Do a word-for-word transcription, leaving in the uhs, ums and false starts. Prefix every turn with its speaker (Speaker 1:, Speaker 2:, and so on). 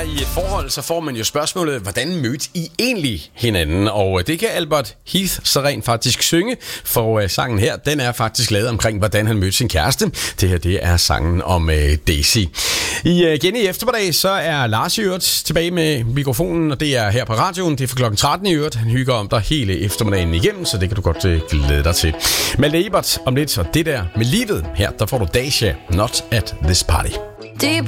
Speaker 1: i et forhold, så får man jo spørgsmålet, hvordan mødte I egentlig hinanden? Og det kan Albert Heath så rent faktisk synge, for uh, sangen her, den er faktisk lavet omkring, hvordan han mødte sin kæreste. Det her, det er sangen om uh, Daisy. I, uh, igen i eftermiddag, så er Lars i øvrigt tilbage med mikrofonen, og det er her på radioen. Det er for klokken tretten i øvrigt. Han hygger om dig hele eftermiddagen igennem, så det kan du godt uh, glæde dig til. Malte Ebert om lidt, og det der med livet her, der får du Dacia, Not at This Party.
Speaker 2: Deep